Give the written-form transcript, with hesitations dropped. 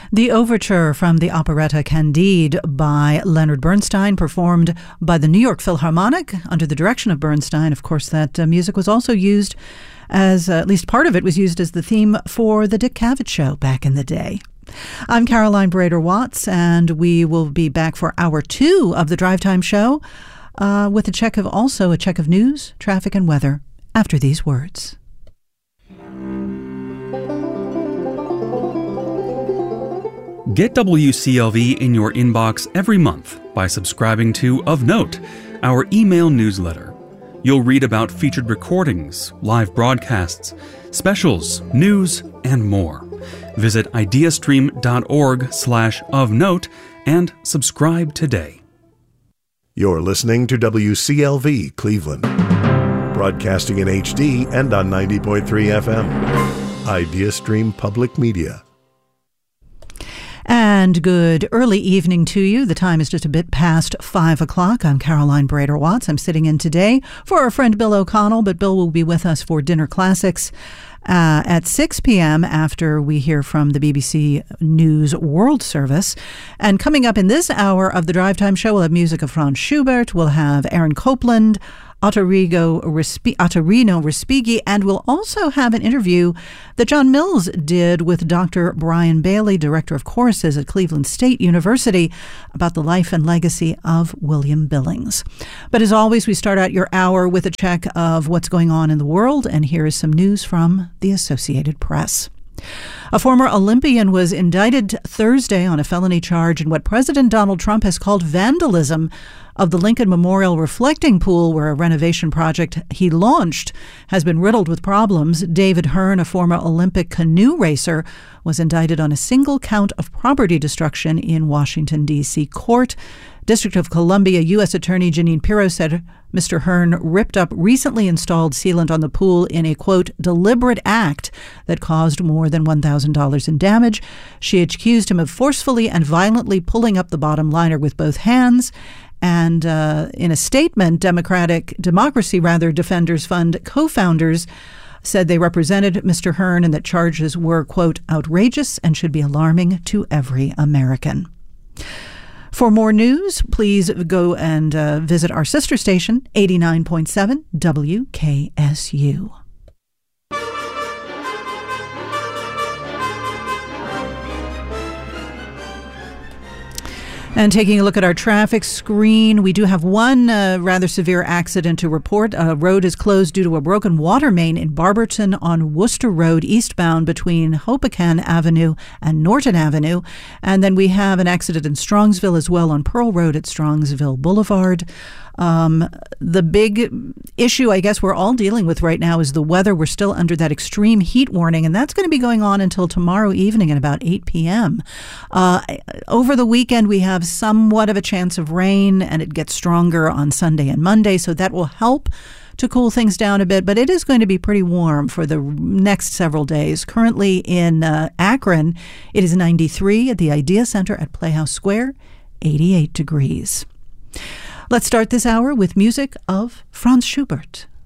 The overture from the operetta Candide by Leonard Bernstein, performed by the New York Philharmonic under the direction of Bernstein. Of course, that music was also used as, at least part of it was used as the theme for the Dick Cavett Show back in the day. I'm Caroline Brader-Watts, and we will be back for hour 2 of the Drive Time Show with a check of news, traffic, and weather after these words. Get WCLV in your inbox every month by subscribing to Of Note, our email newsletter. You'll read about featured recordings, live broadcasts, specials, news, and more. Visit ideastream.org/ofnote and subscribe today. You're listening to WCLV Cleveland, broadcasting in HD and on 90.3 FM. IdeaStream Public Media. And good early evening to you. The time is just a bit past 5 o'clock. I'm Caroline Brader-Watts. I'm sitting in today for our friend Bill O'Connell, but Bill will be with us for Dinner Classics at 6 p.m. after we hear from the BBC News World Service. And coming up in this hour of the Drive Time Show, we'll have music of Franz Schubert. We'll have Aaron Copland, Ottorino Respighi, and we'll also have an interview that John Mills did with Dr. Brian Bailey, Director of Choruses at Cleveland State University, about the life and legacy of William Billings. But as always, we start out your hour with a check of what's going on in the world, and here is some news from the Associated Press. A former Olympian was indicted Thursday on a felony charge in what President Donald Trump has called vandalism of the Lincoln Memorial Reflecting Pool, where a renovation project he launched has been riddled with problems. David Hearn, a former Olympic canoe racer, was indicted on a single count of property destruction in Washington, D.C. court. District of Columbia U.S. Attorney Jeanine Pirro said Mr. Hearn ripped up recently installed sealant on the pool in a, quote, deliberate act that caused more than $1,000 in damage. She accused him of forcefully and violently pulling up the bottom liner with both hands. And in a statement, Democracy Defenders Fund co-founders said they represented Mr. Hearn and that charges were, quote, outrageous and should be alarming to every American. For more news, please go and visit our sister station, 89.7 WKSU. And taking a look at our traffic screen, we do have one rather severe accident to report. A road is closed due to a broken water main in Barberton on Worcester Road, eastbound between Hoboken Avenue and Norton Avenue. And then we have an accident in Strongsville as well on Pearl Road at Strongsville Boulevard. The big issue I guess we're all dealing with right now is the weather. We're still under that extreme heat warning, and that's going to be going on until tomorrow evening at about 8 p.m. Over the weekend, we have somewhat of a chance of rain, and it gets stronger on Sunday and Monday, so that will help to cool things down a bit, but it is going to be pretty warm for the next several days. Currently in Akron, it is 93 at the Idea Center at Playhouse Square, 88 degrees. Let's start this hour with music of Franz Schubert.